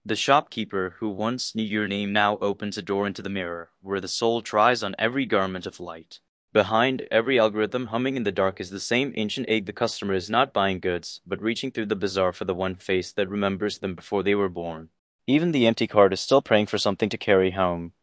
The shopkeeper who once knew your name now opens a door into the mirror, where the soul tries on every garment of light. Behind every algorithm humming in the dark is the same ancient ache. The customer is not buying goods, but reaching through the bazaar for the one face that remembers them before they were born. Even the empty cart is still praying for something to carry home.